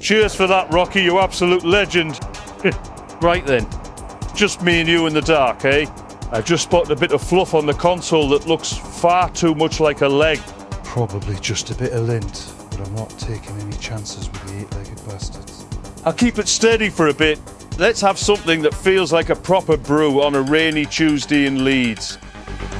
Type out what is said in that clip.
Cheers for that, Rocky, you absolute legend. Right then, just me and you in the dark, eh? I've just spotted a bit of fluff on the console that looks far too much like a leg. Probably just a bit of lint, but I'm not taking any chances with the eight-legged bastards. I'll keep it steady for a bit. Let's have something that feels like a proper brew on a rainy Tuesday in Leeds.